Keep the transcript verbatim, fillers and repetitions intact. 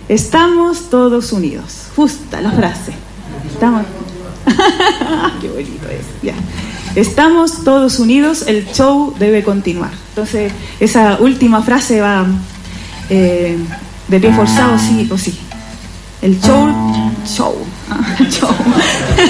Estamos todos unidos. Justa la frase. Estamos... Qué bonito es. Ya. Estamos todos unidos, el show debe continuar. Entonces, esa última frase va eh, de pie forzado, sí o sí. El show, show, show.